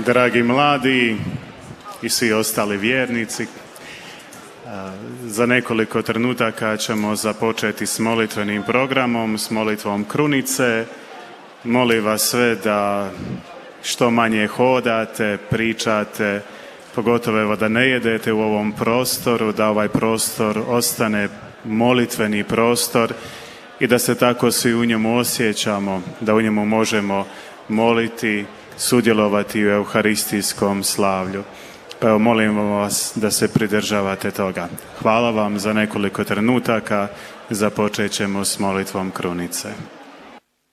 Dragi mladi i svi ostali vjernici, za nekoliko trenutaka ćemo započeti s molitvenim programom, s molitvom krunice. Molim vas sve da što manje hodate, pričate, pogotovo evo da ne jedete u ovom prostoru, da ovaj prostor ostane molitveni prostor i da se tako svi u njemu osjećamo, da u njemu možemo moliti, sudjelovati u euharistijskom slavlju. Pa evo, molim vas da se pridržavate toga. Hvala vam. Za nekoliko trenutaka započet ćemo s molitvom krunice.